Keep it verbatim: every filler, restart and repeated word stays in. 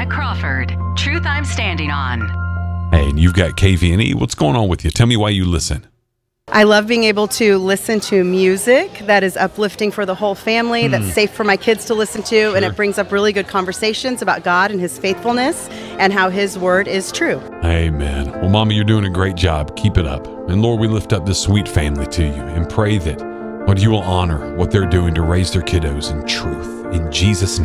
Matt Crawford, Truth I'm Standing On. Hey, and you've got K V N E. What's going on with you? Tell me why you listen. I love being able to listen to music that is uplifting for the whole family, Hmm. that's safe for my kids to listen to, Sure. and it brings up really good conversations about God and His faithfulness and how His word is true. Amen. Well, Mama, you're doing a great job. Keep it up. And Lord, we lift up this sweet family to you and pray that, Lord, you will honor what they're doing to raise their kiddos in truth. In Jesus' name.